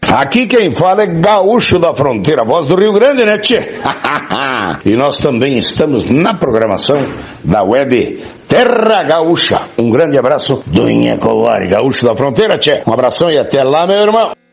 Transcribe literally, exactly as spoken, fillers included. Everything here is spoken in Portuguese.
Aqui quem fala é Gaúcho da Fronteira, voz do Rio Grande, né, tchê? E nós também estamos na programação da web Terra Gaúcha. Um grande abraço do Inha Covari, Gaúcho da Fronteira, tchê. Um abração e até lá, meu irmão.